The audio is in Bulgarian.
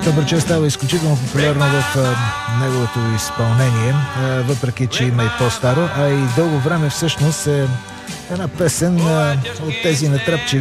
Добре, става изключително популярно в неговото изпълнение, въпреки че има и по-старо, а и дълго време всъщност е една песен от тези натрапчиви